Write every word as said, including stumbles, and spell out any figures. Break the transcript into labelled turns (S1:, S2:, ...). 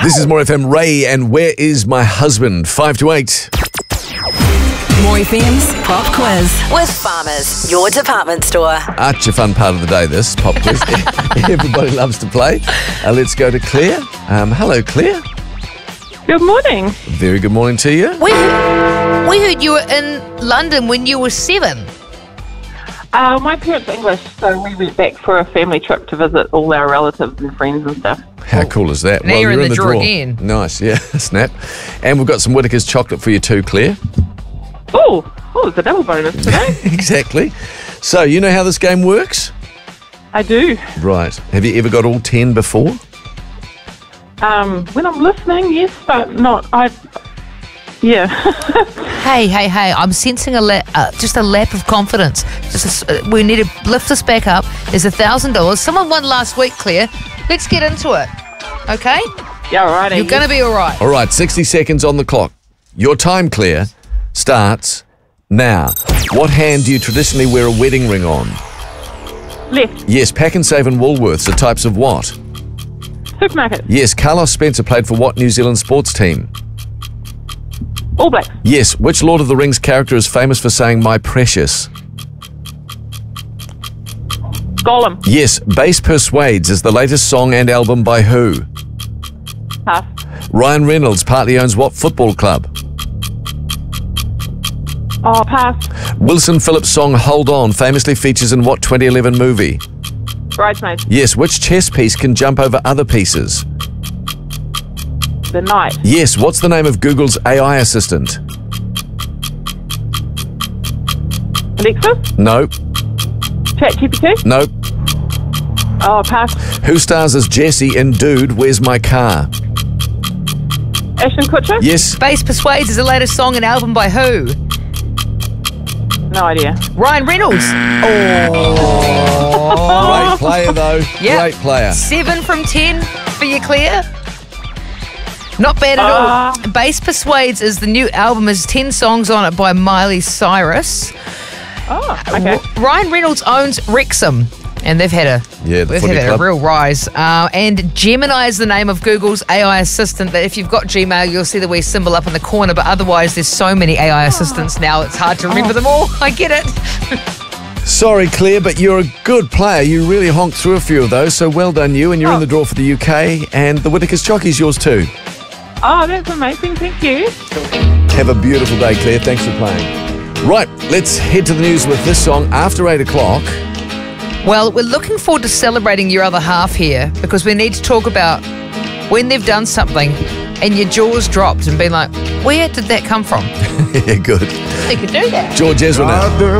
S1: This is More F M. Ray and Where Is My Husband? Five to eight.
S2: More F M's Pop Quiz.
S3: With Farmers, your department store.
S1: Such a fun part of the day, this pop quiz. Everybody loves to play. Uh, let's go to Claire. Um, hello, Claire.
S4: Good morning.
S1: Very good morning to you.
S5: We, we heard you were in London when you were seven.
S4: Uh, my parents are English, so we went back for a family trip to visit all our relatives and friends and stuff.
S1: How cool is that?
S5: Now you're in the draw again.
S1: Nice, yeah, snap. And we've got some Whittaker's chocolate for you too, Claire.
S4: Oh, oh, it's a double bonus today.
S1: Exactly. So, you know how this game works?
S4: I do.
S1: Right. Have you ever got all ten before?
S4: Um, when I'm listening, yes, but not. I. Yeah.
S5: Hey, hey, hey! I'm sensing a la- uh, just a lap of confidence. Just a, uh, we need to lift this back up. There's a thousand dollars. Someone won last week, Claire. Let's get into it. Okay?
S4: Yeah, all right.
S5: You're going to be all right.
S1: All right, sixty seconds on the clock. Your time, Claire, starts now. What hand do you traditionally wear a wedding ring on?
S4: Left.
S1: Yes, Pack and Save and Woolworths are types of what?
S4: Supermarket.
S1: Yes, Carlos Spencer played for what New Zealand sports team?
S4: All Blacks.
S1: Yes, which Lord of the Rings character is famous for saying "my precious"?
S4: Gollum.
S1: Yes, Bass Persuades is the latest song and album by who?
S4: Pass.
S1: Ryan Reynolds partly owns what football club?
S4: Oh, pass.
S1: Wilson Phillips' song "Hold On" famously features in what twenty eleven movie?
S4: Bridesmaids.
S1: Yes, which chess piece can jump over other pieces?
S4: The Knight.
S1: Yes, what's the name of Google's A I assistant?
S4: Alexa.
S1: No,
S4: ChatGPT.
S1: no.
S4: Oh, pass.
S1: Who stars as Jesse in Dude, Where's My Car?
S4: Ashton Kutcher.
S1: Yes,
S5: Bass Persuades is the latest song and album by who?
S4: No idea.
S5: Ryan Reynolds.
S1: great player though.
S5: Yep.
S1: Great player.
S5: Seven from ten for you, Claire. Not bad at
S4: Uh.
S5: all. Bass Persuades is the new album. Has ten songs on it by Miley Cyrus.
S4: Oh, okay.
S5: R- Ryan Reynolds owns Wrexham, and they've had a
S1: Yeah, the
S5: they've
S1: footy
S5: had
S1: club.
S5: a real rise. Uh, and Gemini is the name of Google's A I assistant. That if you've got Gmail, you'll see the wee symbol up in the corner. But otherwise, there's so many A I assistants now; it's hard to remember them all. I get it.
S1: Sorry, Claire, but you're a good player. You really honked through a few of those, so well done you. And you're
S4: Oh.
S1: in the draw for the U K, and the Whittaker's Chocky's yours too.
S4: Oh, that's amazing. Thank you.
S1: Have a beautiful day, Claire. Thanks for playing. Right, let's head to the news with this song after eight o'clock.
S5: Well, we're looking forward to celebrating your other half here because we need to talk about when they've done something and your jaw's dropped and been like, where did that come from?
S1: Yeah, good.
S5: They could do that.
S1: George Ezra now.